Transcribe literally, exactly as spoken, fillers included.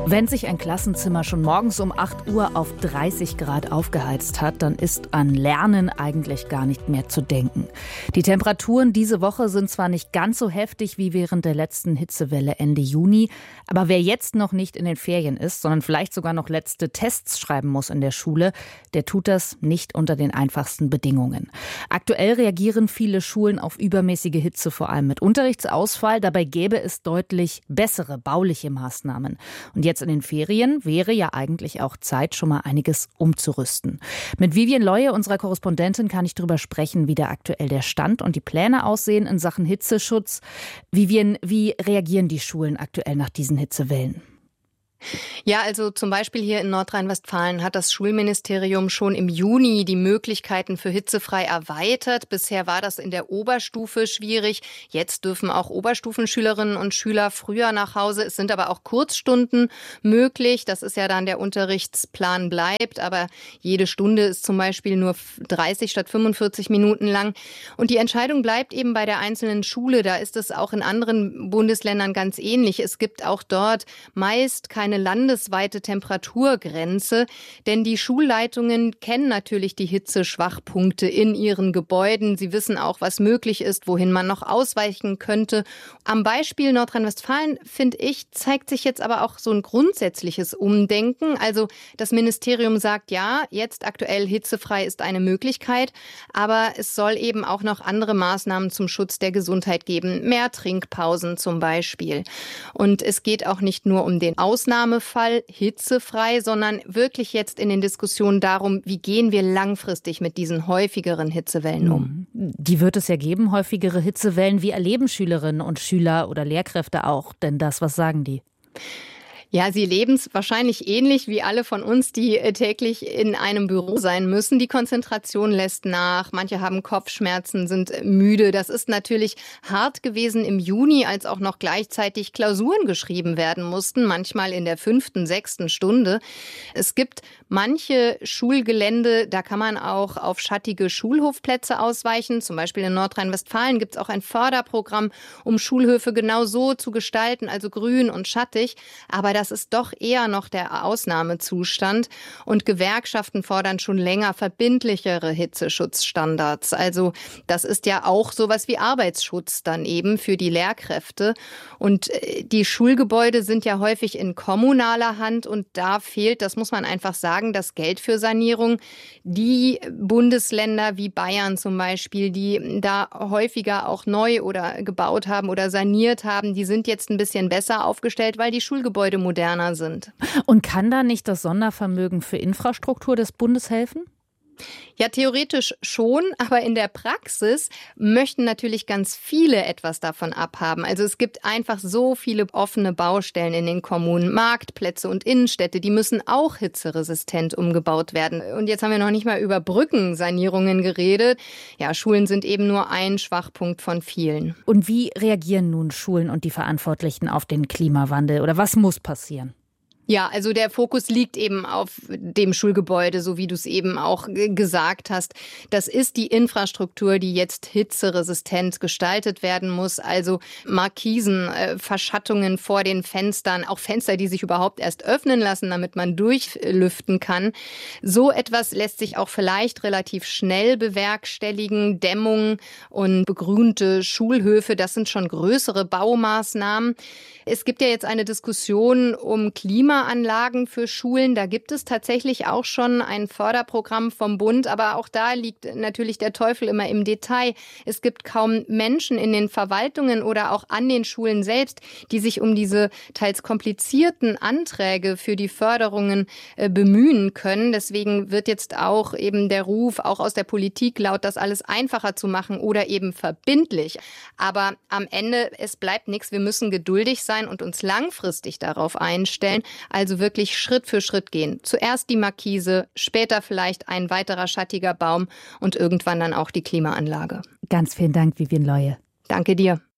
Wenn sich ein Klassenzimmer schon morgens um acht Uhr auf dreißig Grad aufgeheizt hat, dann ist an Lernen eigentlich gar nicht mehr zu denken. Die Temperaturen diese Woche sind zwar nicht ganz so heftig wie während der letzten Hitzewelle Ende Juni, aber wer jetzt noch nicht in den Ferien ist, sondern vielleicht sogar noch letzte Tests schreiben muss in der Schule, der tut das nicht unter den einfachsten Bedingungen. Aktuell reagieren viele Schulen auf übermäßige Hitze, vor allem mit Unterrichtsausfall. Dabei gäbe es deutlich bessere bauliche Maßnahmen. Und jetzt in den Ferien wäre ja eigentlich auch Zeit, schon mal einiges umzurüsten. Mit Vivian Leue, unserer Korrespondentin, kann ich darüber sprechen, wie da aktuell der Stand und die Pläne aussehen in Sachen Hitzeschutz. Vivian, wie reagieren die Schulen aktuell nach diesen Hitzewellen? Ja, also zum Beispiel hier in Nordrhein-Westfalen hat das Schulministerium schon im Juni die Möglichkeiten für hitzefrei erweitert. Bisher war das in der Oberstufe schwierig. Jetzt dürfen auch Oberstufenschülerinnen und Schüler früher nach Hause. Es sind aber auch Kurzstunden möglich. Das ist ja dann der Unterrichtsplan bleibt. Aber jede Stunde ist zum Beispiel nur dreißig statt fünfundvierzig Minuten lang. Und die Entscheidung bleibt eben bei der einzelnen Schule. Da ist es auch in anderen Bundesländern ganz ähnlich. Es gibt auch dort meist keine eine landesweite Temperaturgrenze, denn die Schulleitungen kennen natürlich die Hitzeschwachpunkte in ihren Gebäuden. Sie wissen auch, was möglich ist, wohin man noch ausweichen könnte. Am Beispiel Nordrhein-Westfalen, finde ich, zeigt sich jetzt aber auch so ein grundsätzliches Umdenken. Also das Ministerium sagt, ja, jetzt aktuell hitzefrei ist eine Möglichkeit, aber es soll eben auch noch andere Maßnahmen zum Schutz der Gesundheit geben. Mehr Trinkpausen zum Beispiel. Und es geht auch nicht nur um den Ausnahmefall hitzefrei, sondern wirklich jetzt in den Diskussionen darum, wie gehen wir langfristig mit diesen häufigeren Hitzewellen um. Die wird es ja geben, häufigere Hitzewellen. Wie erleben Schülerinnen und Schüler oder Lehrkräfte auch denn das? Was sagen die? Ja, sie leben es wahrscheinlich ähnlich wie alle von uns, die täglich in einem Büro sein müssen. Die Konzentration lässt nach. Manche haben Kopfschmerzen, sind müde. Das ist natürlich hart gewesen im Juni, als auch noch gleichzeitig Klausuren geschrieben werden mussten, manchmal in der fünften, sechsten Stunde. Es gibt manche Schulgelände, da kann man auch auf schattige Schulhofplätze ausweichen. Zum Beispiel in Nordrhein-Westfalen gibt es auch ein Förderprogramm, um Schulhöfe genau so zu gestalten, also grün und schattig. Aber das Das ist doch eher noch der Ausnahmezustand. Und Gewerkschaften fordern schon länger verbindlichere Hitzeschutzstandards. Also das ist ja auch sowas wie Arbeitsschutz dann eben für die Lehrkräfte. Und die Schulgebäude sind ja häufig in kommunaler Hand. Und da fehlt, das muss man einfach sagen, das Geld für Sanierung. Die Bundesländer wie Bayern zum Beispiel, die da häufiger auch neu oder gebaut haben oder saniert haben, die sind jetzt ein bisschen besser aufgestellt, weil die Schulgebäude moderner sind. Und kann da nicht das Sondervermögen für Infrastruktur des Bundes helfen? Ja, theoretisch schon, aber in der Praxis möchten natürlich ganz viele etwas davon abhaben. Also es gibt einfach so viele offene Baustellen in den Kommunen, Marktplätze und Innenstädte, die müssen auch hitzeresistent umgebaut werden. Und jetzt haben wir noch nicht mal über Brückensanierungen geredet. Ja, Schulen sind eben nur ein Schwachpunkt von vielen. Und wie reagieren nun Schulen und die Verantwortlichen auf den Klimawandel oder was muss passieren? Ja, also der Fokus liegt eben auf dem Schulgebäude, so wie du es eben auch gesagt hast. Das ist die Infrastruktur, die jetzt hitzeresistent gestaltet werden muss. Also Markisen, äh, Verschattungen vor den Fenstern, auch Fenster, die sich überhaupt erst öffnen lassen, damit man durchlüften kann. So etwas lässt sich auch vielleicht relativ schnell bewerkstelligen. Dämmung und begrünte Schulhöfe, das sind schon größere Baumaßnahmen. Es gibt ja jetzt eine Diskussion um Klimaanlagen für Schulen. Da gibt es tatsächlich auch schon ein Förderprogramm vom Bund. Aber auch da liegt natürlich der Teufel immer im Detail. Es gibt kaum Menschen in den Verwaltungen oder auch an den Schulen selbst, die sich um diese teils komplizierten Anträge für die Förderungen äh, bemühen können. Deswegen wird jetzt auch eben der Ruf, auch aus der Politik laut, das alles einfacher zu machen oder eben verbindlich. Aber am Ende, es bleibt nichts. Wir müssen geduldig sein und uns langfristig darauf einstellen, also wirklich Schritt für Schritt gehen. Zuerst die Markise, später vielleicht ein weiterer schattiger Baum und irgendwann dann auch die Klimaanlage. Ganz vielen Dank, Vivian Leue. Danke dir.